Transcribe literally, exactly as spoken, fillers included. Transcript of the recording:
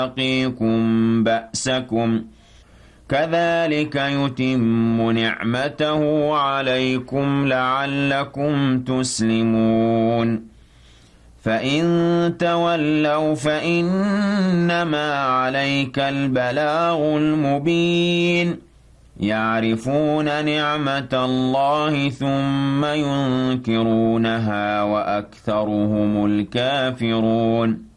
يقيكم بأسكم كذلك يتم نعمته عليكم لعلكم تسلمون فإن تولوا فإنما عليك البلاغ المبين يعرفون نعمة الله ثم ينكرونها وأكثرهم الكافرون